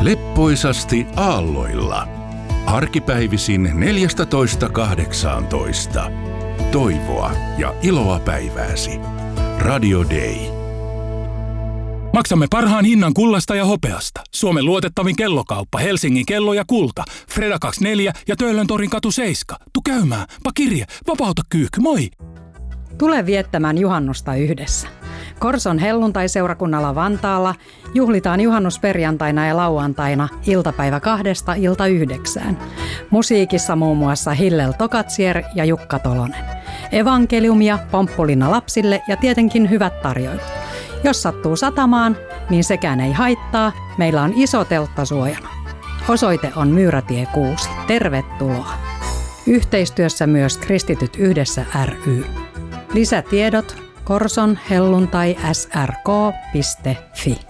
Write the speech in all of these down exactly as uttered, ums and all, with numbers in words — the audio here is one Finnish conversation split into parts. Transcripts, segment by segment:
Leppoisasti aalloilla. Arkipäivisin neljästätoista kahdeksaantoista. Toivoa ja iloa päivääsi. Radio Day. Maksamme parhaan hinnan kullasta ja hopeasta. Suomen luotettavin kellokauppa Helsingin kello ja kulta. Freda kaksikymmentäneljä ja Töölöntorin katu seitsemän. Tu käymään. Pakirje. Vapauta kyykky. Moi! Tule viettämään juhannusta yhdessä. Korson helluntaiseurakunnalla Vantaalla juhlitaan juhannusperjantaina ja lauantaina iltapäivä kahdesta ilta yhdeksään. Musiikissa muun muassa Hillel Tokatsier ja Jukka Tolonen. Evankeliumia, pomppulina lapsille ja tietenkin hyvät tarjoilut. Jos sattuu satamaan, niin sekään ei haittaa. Meillä on iso teltta suojana. Osoite on Myyrätie kuusi. Tervetuloa. Yhteistyössä myös Kristityt yhdessä ry. Lisätiedot korson helluntai s r k piste f i.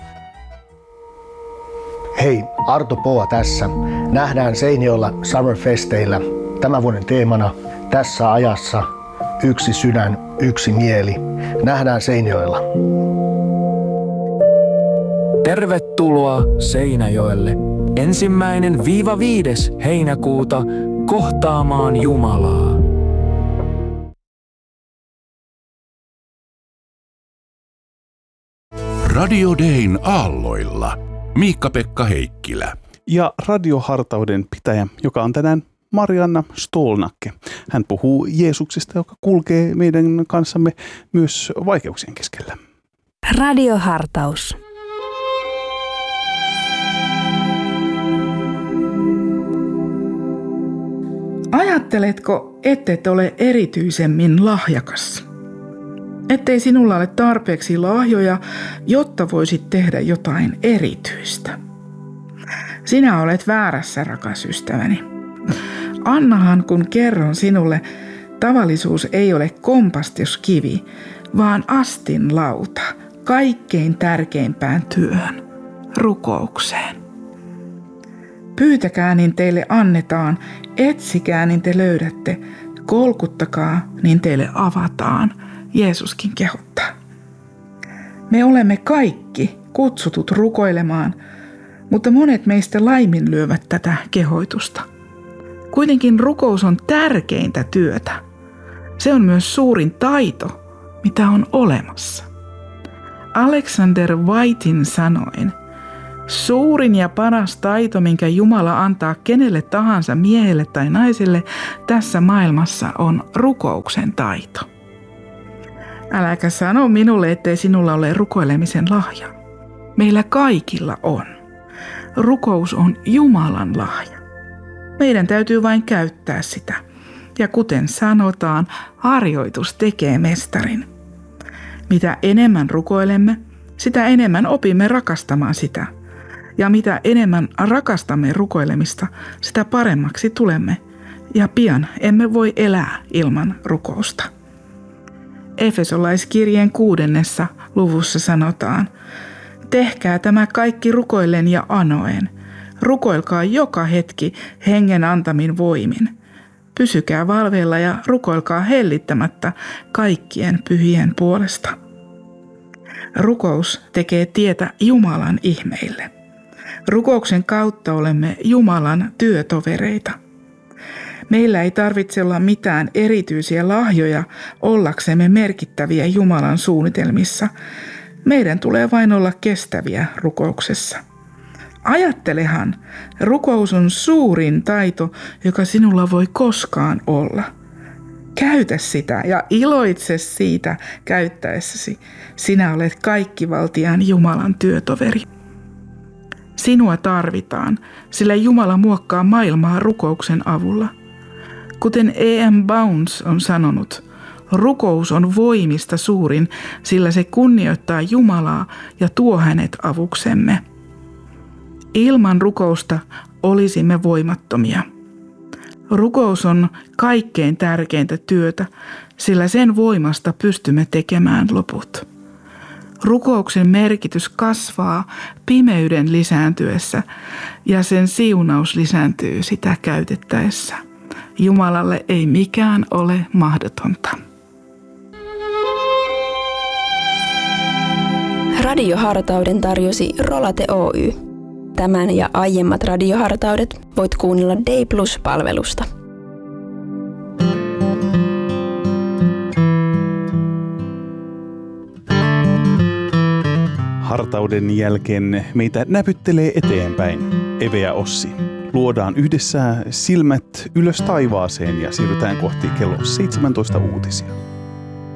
Hei, Arto Poa tässä. Nähdään Seinäjoella Summerfesteillä. Tämän vuoden teemana tässä ajassa yksi sydän, yksi mieli. Nähdään Seinäjoella. Tervetuloa Seinäjoelle. Ensimmäinen viiva viides heinäkuuta kohtaamaan Jumalaa. Radio Dayn aalloilla. Miikka-Pekka Heikkilä. Ja radiohartauden pitäjä, joka on tänään Marianna Stolnakke. Hän puhuu Jeesuksesta, joka kulkee meidän kanssamme myös vaikeuksien keskellä. Radiohartaus. Ajatteletko, ettet ole erityisemmin lahjakas? Ettei sinulla ole tarpeeksi lahjoja, jotta voisit tehdä jotain erityistä. Sinä olet väärässä, rakas ystäväni. Annahan, kun kerron sinulle, tavallisuus ei ole kompastuskivi, vaan astin lauta kaikkein tärkeimpään työhön, rukoukseen. Pyytäkää, niin teille annetaan, etsikää, niin te löydätte, kolkuttakaa, niin teille avataan. Jeesuskin kehottaa. Me olemme kaikki kutsutut rukoilemaan, mutta monet meistä laiminlyövät tätä kehoitusta. Kuitenkin rukous on tärkeintä työtä. Se on myös suurin taito, mitä on olemassa. Alexander Whitein sanoin, suurin ja paras taito, minkä Jumala antaa kenelle tahansa miehelle tai naiselle tässä maailmassa, on rukouksen taito. Äläkä sano minulle, ettei sinulla ole rukoilemisen lahja. Meillä kaikilla on. Rukous on Jumalan lahja. Meidän täytyy vain käyttää sitä. Ja kuten sanotaan, harjoitus tekee mestarin. Mitä enemmän rukoilemme, sitä enemmän opimme rakastamaan sitä. Ja mitä enemmän rakastamme rukoilemista, sitä paremmaksi tulemme. Ja pian emme voi elää ilman rukousta. Efesolaiskirjeen kuudennessa luvussa sanotaan, tehkää tämä kaikki rukoillen ja anoen. Rukoilkaa joka hetki hengen antamin voimin. Pysykää valveilla ja rukoilkaa hellittämättä kaikkien pyhien puolesta. Rukous tekee tietä Jumalan ihmeille. Rukouksen kautta olemme Jumalan työtovereita. Meillä ei tarvitse olla mitään erityisiä lahjoja ollaksemme merkittäviä Jumalan suunnitelmissa. Meidän tulee vain olla kestäviä rukouksessa. Ajattelehan, rukous on suurin taito, joka sinulla voi koskaan olla. Käytä sitä ja iloitse siitä käyttäessäsi. Sinä olet kaikkivaltiaan Jumalan työtoveri. Sinua tarvitaan, sillä Jumala muokkaa maailmaa rukouksen avulla. Kuten E M Bounds on sanonut, rukous on voimista suurin, sillä se kunnioittaa Jumalaa ja tuo hänet avuksemme. Ilman rukousta olisimme voimattomia. Rukous on kaikkein tärkeintä työtä, sillä sen voimasta pystymme tekemään loput. Rukouksen merkitys kasvaa pimeyden lisääntyessä ja sen siunaus lisääntyy sitä käytettäessä. Jumalalle ei mikään ole mahdotonta. Radiohartauden tarjosi Rolate Oy. Tämän ja aiemmat radiohartaudet voit kuunnella Day Plus-palvelusta. Hartauden jälkeen meitä näpyttelee eteenpäin Eve ja Ossi. Luodaan yhdessä silmät ylös taivaaseen ja siirrytään kohti kello seitsemäntoista uutisia.